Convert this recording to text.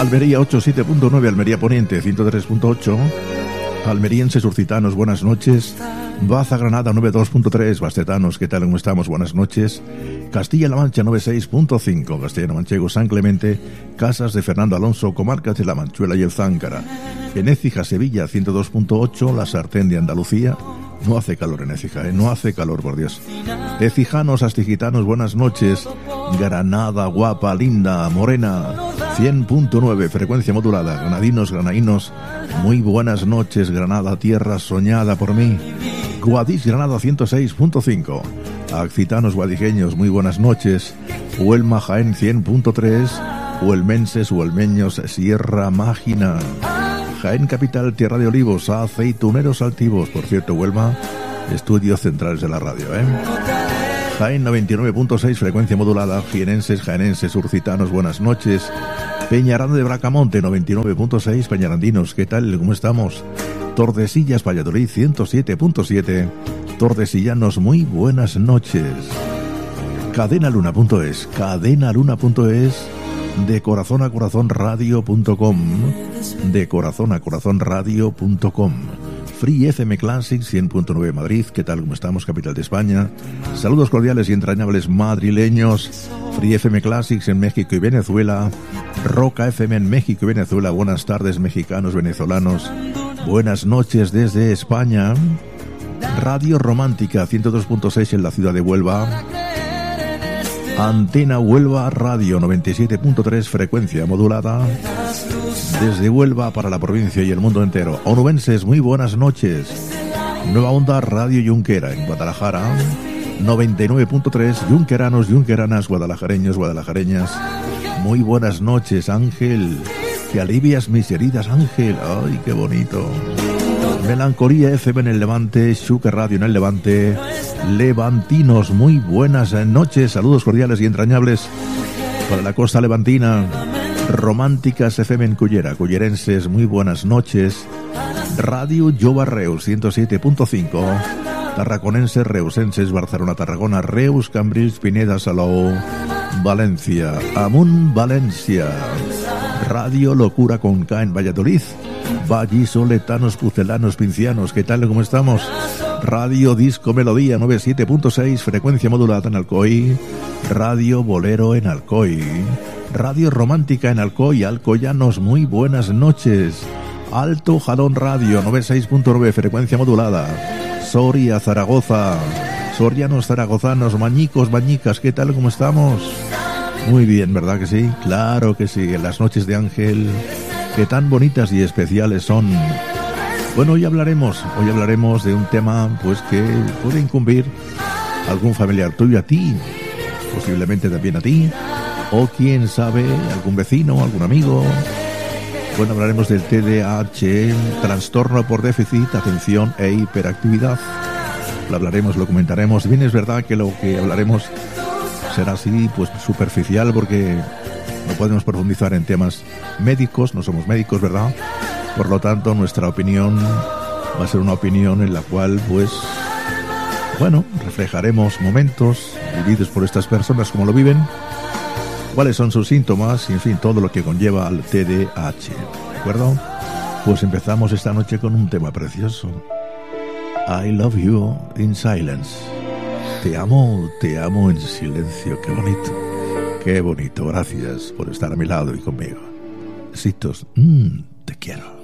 Almería 87.9, Almería Poniente 103.8, almerienses urcitanos, buenas noches. Baza Granada 92.3, bastetanos, ¿qué tal? ¿Cómo estamos? Buenas noches. Castilla-La Mancha 96.5, Castellano Manchego, San Clemente, Casas de Fernando Alonso, comarcas de La Manchuela y el Záncara. En Écija, Sevilla 102.8, La Sartén de Andalucía. No hace calor en Écija, no hace calor, por Dios. Écijanos, astigitanos, buenas noches. Granada, guapa, linda, morena 100.9, frecuencia modulada. Granadinos, granadinos, muy buenas noches. Granada, tierra soñada por mí. Guadix, Granada 106.5. Accitanos, guadijeños, muy buenas noches. Huelma, Jaén 100.3. Huelmenses, huelmeños, Sierra Mágina. Jaén Capital, Tierra de Olivos, aceituneros altivos. Por cierto, Huelma, estudios centrales de la radio, Jaén 99.6, frecuencia modulada. Jienenses, jaenenses, urcitanos, buenas noches. Peñaranda de Bracamonte 99.6, peñarandinos, ¿qué tal? ¿Cómo estamos? Tordesillas, Valladolid 107.7. Tordesillanos, muy buenas noches. Cadenaluna.es, cadenaluna.es. De corazón a corazón radio.com, de corazón a corazón radio.com. Free FM Classic 100.9 Madrid, ¿qué tal? ¿Cómo estamos? Capital de España. Saludos cordiales y entrañables madrileños. Free FM Classics en México y Venezuela. Roca FM en México y Venezuela. Buenas tardes, mexicanos, venezolanos. Buenas noches desde España. Radio Romántica 102.6 en la ciudad de Huelva. Antena Huelva Radio 97.3, frecuencia modulada. Desde Huelva para la provincia y el mundo entero. Onubenses, muy buenas noches. Nueva Onda Radio Yunquera en Guadalajara 99.3. Yunqueranos, yunqueranas, guadalajareños, guadalajareñas, muy buenas noches. Ángel, que alivias mis heridas, Ángel. Ay, qué bonito. Melancolía FM en el Levante, Xuque Radio en el Levante. Levantinos, muy buenas noches. Saludos cordiales y entrañables para la costa levantina. Románticas FM en Cullera, cullerenses, muy buenas noches. Radio Jova Reus 107.5. Tarraconenses, reusenses, Barcelona, Tarragona, Reus, Cambrils, Pineda, Salou, Valencia, Amunt, Valencia. Radio Locura con K en Valladolid. Vallisoletanos, pucelanos, pincianos, ¿qué tal? ¿Cómo estamos? Radio Disco Melodía 97.6, frecuencia modulada en Alcoy. Radio Bolero en Alcoy. Radio Romántica en Alcoy, alcoyanos, muy buenas noches. Alto Jalón Radio 96.9, frecuencia modulada. Soria, Zaragoza. Sorianos, zaragozanos, mañicos, mañicas, ¿qué tal? ¿Cómo estamos? Muy bien, ¿verdad que sí? Claro que sí, en las noches de Ángel, que tan bonitas y especiales son. Bueno, hoy hablaremos de un tema pues que puede incumbir a algún familiar tuyo, a ti, posiblemente también a ti, o quién sabe, algún vecino, algún amigo. Bueno, hablaremos del TDAH, trastorno por déficit, atención e hiperactividad. Lo hablaremos, lo comentaremos. Bien, es verdad que lo que hablaremos será así, pues superficial, porque no podemos profundizar en temas médicos, no somos médicos, ¿verdad? Por lo tanto, nuestra opinión va a ser una opinión en la cual, pues, bueno, reflejaremos momentos vividos por estas personas, cómo lo viven, cuáles son sus síntomas y, en fin, todo lo que conlleva al TDAH, ¿de acuerdo? Pues empezamos esta noche con un tema precioso. I love you in silence. Te amo en silencio. Qué bonito. Qué bonito. Gracias por estar a mi lado y conmigo. Besitos. Te quiero.